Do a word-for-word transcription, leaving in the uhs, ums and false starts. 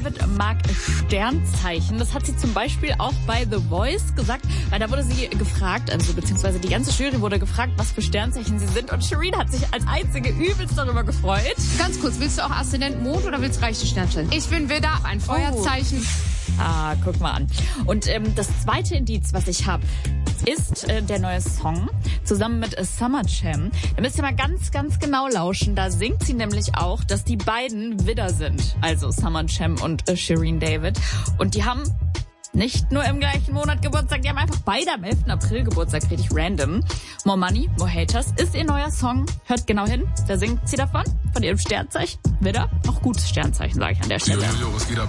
David mag Sternzeichen. Das hat sie zum Beispiel auch bei The Voice gesagt, weil da wurde sie gefragt, also beziehungsweise die ganze Jury wurde gefragt, was für Sternzeichen sie sind. Und Shireen hat sich als einzige übelst darüber gefreut. Ganz kurz, willst du auch Aszendent Mond oder willst du reiche Sternchen? Ich bin Widder, ein Feuerzeichen. Oh. Ah, guck mal an. Und ähm, das zweite Indiz, was ich habe, ist äh, der neue Song zusammen mit äh, Summer Jam. Da müsst ihr mal ganz, ganz genau lauschen. Da singt sie nämlich auch, dass die beiden Widder sind. Also Summer Jam und äh, Shireen David. Und die haben nicht nur im gleichen Monat Geburtstag, die haben einfach beide am elften April Geburtstag, richtig random. More Money, More Haters ist ihr neuer Song. Hört genau hin, da singt sie davon, von ihrem Sternzeichen. Widder, auch gutes Sternzeichen, sage ich an der Stelle. Jo, jo, jo, was geht ab?